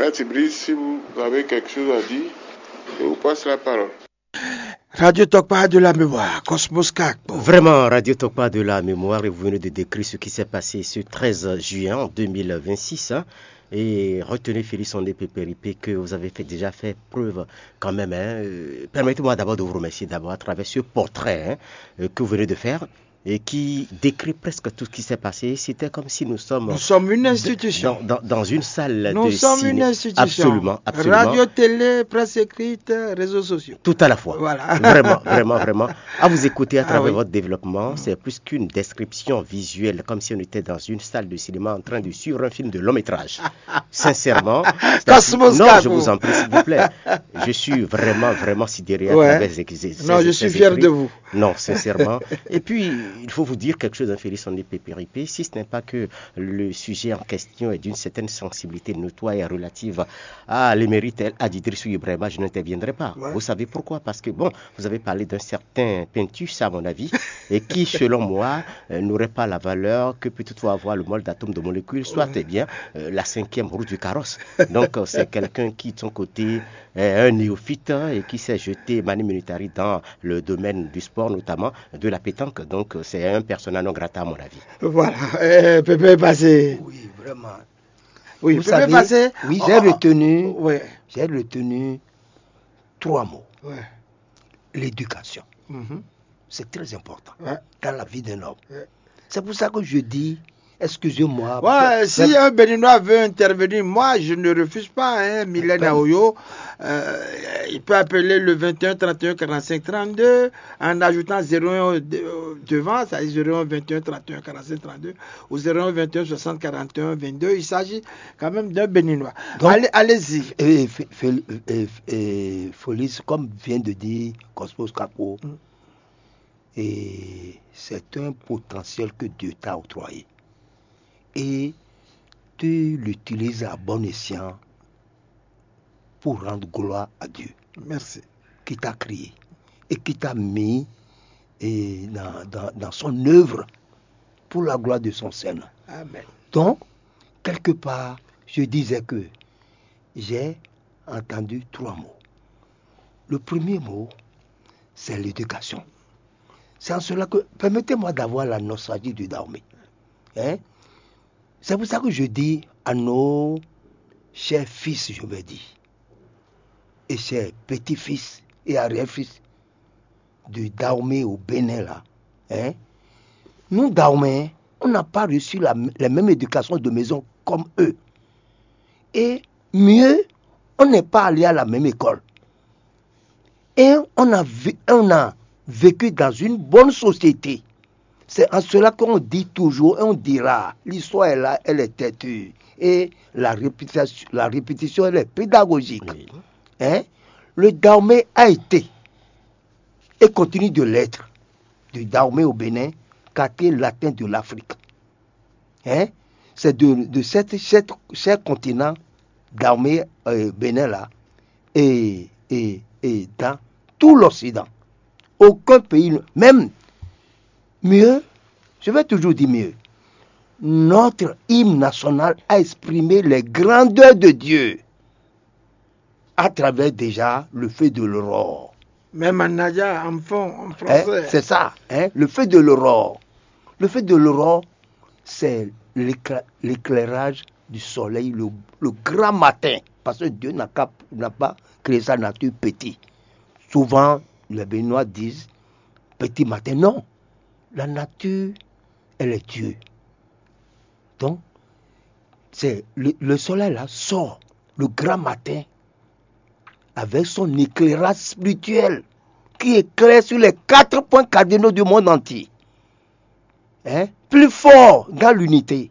Maître Brice, si vous avez quelque chose à dire, je vous passe la parole. Radio Tokpa de la mémoire, Cosmos Kakpo. Vraiment, Radio Tokpa de la mémoire, et vous venez de décrire ce qui s'est passé ce 13 juin 2026. Et retenez, Félix Ondé Pépéripé, que vous avez déjà fait preuve quand même. Permettez-moi d'abord de vous remercier d'abord à travers ce portrait que vous venez de faire, et qui décrit presque tout ce qui s'est passé. C'était comme si nous sommes une institution. Dans une salle de cinéma. Nous sommes une institution. Absolument. Radio, télé, presse écrite, réseaux sociaux. Tout à la fois. Voilà. Vraiment. À vous écouter à travers votre développement, c'est plus qu'une description visuelle, comme si on était dans une salle de cinéma en train de suivre un film de long métrage. Sincèrement. Non, je vous en prie, s'il vous plaît. Je suis vraiment sidéré à travers ces Non, je suis fier de vous. Non, sincèrement. Et puis, il faut vous dire quelque chose, Félix Ondé Pépéripé, si ce n'est pas que le sujet en question est d'une certaine sensibilité notoire et relative à l'émérite Adidrissou Ibrahima, je n'interviendrai pas. Ouais. Vous savez pourquoi? Parce que, vous avez parlé d'un certain Pentus, à mon avis, et qui, selon moi, n'aurait pas la valeur que peut toutefois avoir le mol d'atome de molécule, soit bien la 5e roue du carrosse. Donc, c'est quelqu'un qui, de son côté, est un néophyte et qui s'est jeté mani militari dans le domaine du sport, notamment de la pétanque. Donc, c'est un persona non grata, à mon avis. Voilà. Pépé Passé. Oui, vraiment. Oui, vous savez, Passé. Oui, j'ai retenu 3 mots. Ouais. L'éducation. Mm-hmm. C'est très important ouais. dans la vie d'un homme. Ouais. C'est pour ça que je dis, excusez-moi. Ouais, si un Béninois veut intervenir, moi je ne refuse pas, Mylène Aoyo. Il peut appeler le 21 31 45 32 en ajoutant 01 devant, ça dit 01 21 31 45 32 ou 01 21 60 41 22. Il s'agit quand même d'un Béninois. Donc, allez-y. Félix, comme vient de dire Cosmos Kakpo, et c'est un potentiel que Dieu t'a octroyé. Et tu l'utilises à bon escient pour rendre gloire à Dieu. Merci. Qui t'a créé et qui t'a mis dans son œuvre pour la gloire de son Seigneur. Amen. Donc, quelque part, je disais que j'ai entendu 3 mots. Le premier mot, c'est l'éducation. C'est en cela que, permettez-moi d'avoir la nostalgie du Dahomey. C'est pour ça que je dis à nos chers fils, je vais dire, et chers petits-fils et arrière-fils du Dahomey au Bénin, là, nous, Dahomey, on n'a pas reçu la même éducation de maison comme eux. Et mieux, on n'est pas allé à la même école. Et on a vécu dans une bonne société. C'est en cela qu'on dit toujours, et on dira, l'histoire est là, elle est têtue. Et la répétition, elle est pédagogique. Oui. Le Dahomey a été, et continue de l'être, du Dahomey au Bénin, quartier latin de l'Afrique. C'est de cet continent, Dahomey, Bénin là, et dans tout l'Occident. Aucun pays, même mieux, je vais toujours dire mieux, notre hymne national a exprimé les grandeurs de Dieu à travers déjà le feu de l'aurore. Même en Nadia, en français. C'est ça, le feu de l'aurore. Le feu de l'aurore, c'est l'éclairage du soleil, le grand matin, parce que Dieu n'a pas créé sa nature petit. Souvent, les Béninois disent petit matin. Non, la nature, elle est Dieu. Donc, c'est le soleil là sort le grand matin avec son éclairage spirituel qui éclaire sur les 4 points cardinaux du monde entier. Plus fort dans l'unité.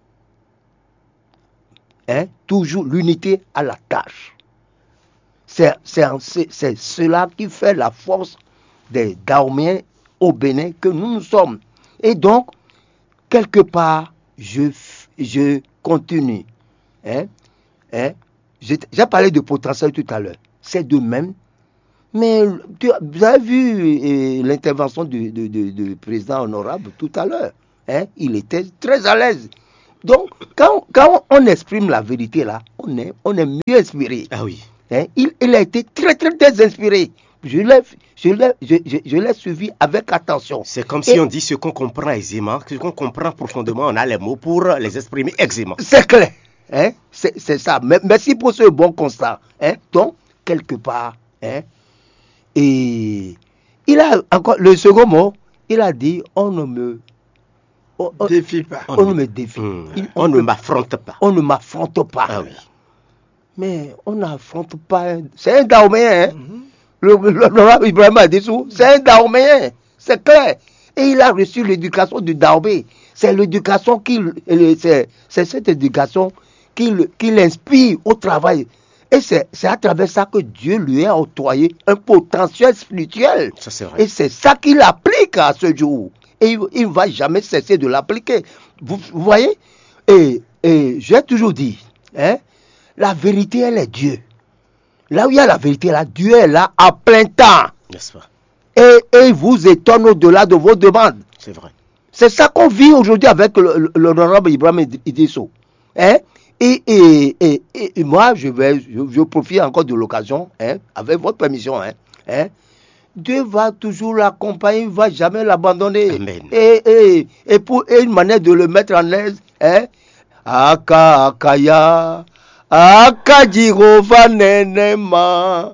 Toujours l'unité à la tâche. C'est cela qui fait la force des Dahoméens au Bénin que nous sommes. Et donc, quelque part, je continue. J'ai parlé de potentiel tout à l'heure. C'est de même. Mais vous avez vu l'intervention du président honorable tout à l'heure. Il était très à l'aise. Donc, quand on exprime la vérité là, on est mieux inspiré. Ah oui. Hein, il a été très, très, très inspiré. Je l'ai suivi avec attention. C'est comme si on dit ce qu'on comprend aisément, ce qu'on comprend profondément, on a les mots pour les exprimer aisément. C'est clair. Hein? C'est ça. Merci pour ce bon constat. Hein? Donc, quelque part, hein? Et il a encore le second mot, il a dit on ne me défie pas. On ne me défie. On ne m'affronte pas. On ne m'affronte pas. Ah oui. Mais on n'affronte pas. C'est un Dahoméen. Hein? Le Ibrahim Adessou, c'est un Dahoméen. C'est clair. Et il a reçu l'éducation du Dahomey. C'est l'éducation c'est cette éducation qui l'inspire au travail. Et c'est à travers ça que Dieu lui a octroyé un potentiel spirituel. Ça, c'est vrai. Et c'est ça qu'il applique à ce jour. Et il ne va jamais cesser de l'appliquer. Vous voyez? Et j'ai toujours dit, hein, la vérité, elle est Dieu. Là où il y a la vérité, là, Dieu est là à plein temps. N'est-ce pas? Et il vous étonne au-delà de vos demandes. C'est vrai. C'est ça qu'on vit aujourd'hui avec l'honorable Ibrahim Idrisso. Hein? Et moi, je profite encore de l'occasion, hein, avec votre permission. Hein, Dieu va toujours l'accompagner, il ne va jamais l'abandonner. Amen. Et pour une manière de le mettre en aise, hein, Akaya, Akajirova nenema,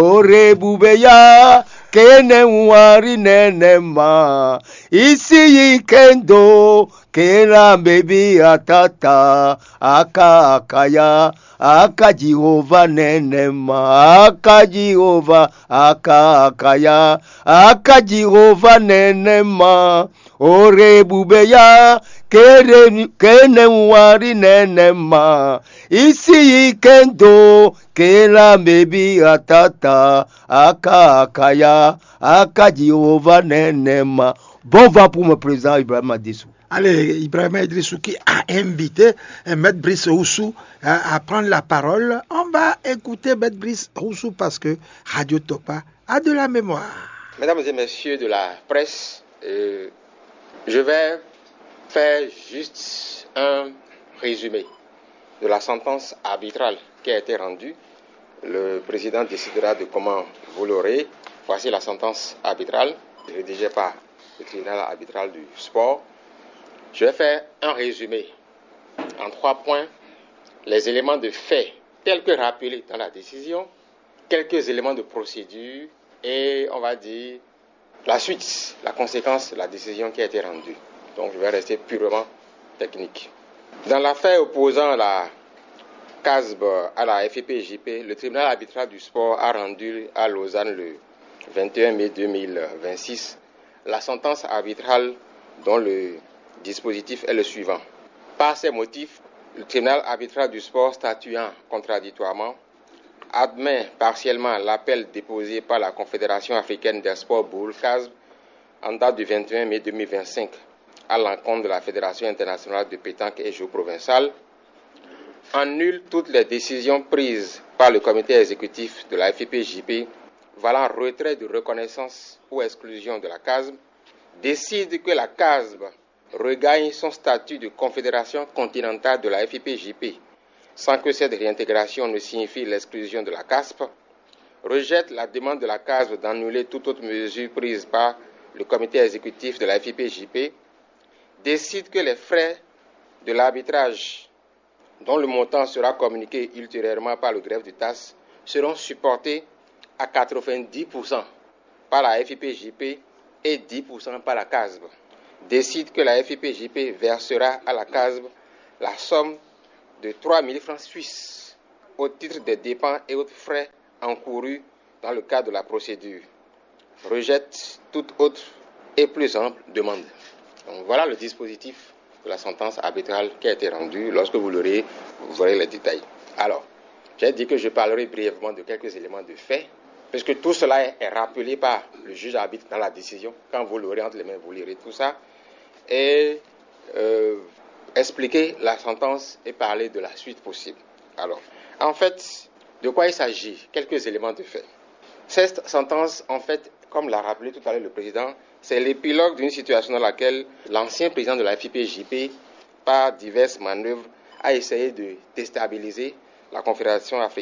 Orebubeya, Kenewari nenema, Isi Kendo, Kena baby atata, Akaya, Akajirova nenema, Akajirova, Akaya, Akajirova nenema, Orebubeya, Kenewari nenema, Isi Kendo, Kena baby atata, Akaya, Akajirova nenema. Bon vent pour mon président Ibrahim Adessou. Allez, Ibrahim Idrissou qui a invité Maître Brice Roussou à prendre la parole. On va écouter Maître Brice Roussou parce que Radio Topa a de la mémoire. Mesdames et messieurs de la presse, je vais faire juste un résumé de la sentence arbitrale qui a été rendue. Le président décidera de comment vous l'aurez. Voici la sentence arbitrale rédigée par le tribunal arbitral du sport. Je vais faire un résumé en 3 points, les éléments de fait tels que rappelés dans la décision, quelques éléments de procédure et on va dire la suite, la conséquence de la décision qui a été rendue. Donc je vais rester purement technique. Dans l'affaire opposant la CASB à la FIP-JP, le tribunal arbitral du sport a rendu à Lausanne le 21 mai 2026 la sentence arbitrale dont le dispositif est le suivant. Par ces motifs, le tribunal arbitral du sport statuant contradictoirement admet partiellement l'appel déposé par la Confédération africaine des sports boules CASB en date du 21 mai 2025 à l'encontre de la Fédération internationale de pétanque et jeux provincial, annule toutes les décisions prises par le comité exécutif de la FIP-JP valant retrait de reconnaissance ou exclusion de la CASB, décide que la CASB regagne son statut de confédération continentale de la FIP-JP sans que cette réintégration ne signifie l'exclusion de la CASP, rejette la demande de la CASB d'annuler toute autre mesure prise par le comité exécutif de la FIP-JP, décide que les frais de l'arbitrage dont le montant sera communiqué ultérieurement par le greffe du TAS seront supportés à 90% par la FIP-JP et 10% par la CASB. Décide que la FIP-JP versera à la CASB la somme de 3 000 francs suisses au titre des dépenses et autres frais encourus dans le cadre de la procédure. Rejette toute autre et plus ample demande. Donc voilà le dispositif de la sentence arbitrale qui a été rendue. Lorsque vous l'aurez, vous verrez les détails. Alors, j'ai dit que je parlerai brièvement de quelques éléments de fait, puisque tout cela est rappelé par le juge arbitre dans la décision. Quand vous l'aurez entre les mains, vous lirez tout ça. Et expliquer la sentence et parler de la suite possible. Alors, en fait, de quoi il s'agit? Quelques éléments de fait. Cette sentence, en fait, comme l'a rappelé tout à l'heure le président, c'est l'épilogue d'une situation dans laquelle l'ancien président de la FIP-JP par diverses manœuvres, a essayé de déstabiliser la Confédération africaine.